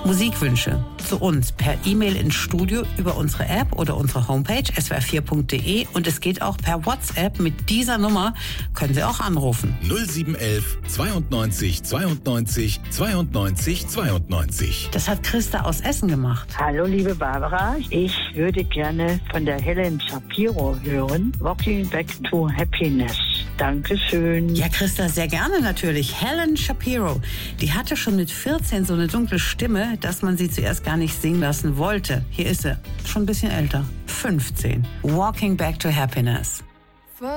Musikwünsche zu uns per E-Mail ins Studio über unsere App oder unsere Homepage swr4.de und es geht auch per WhatsApp. Mit dieser Nummer können Sie auch anrufen. 0711 92 92 92 92. Das hat Christa aus Essen gemacht. Hallo liebe Barbara, ich würde gerne von der Helen Shapiro hören, Walking Back to Happiness. Dankeschön. Ja, Christa, sehr gerne natürlich. Helen Shapiro, die hatte schon mit 14 so eine dunkle Stimme, dass man sie zuerst gar nicht singen lassen wollte. Hier ist sie, schon ein bisschen älter, 15. Walking Back to Happiness.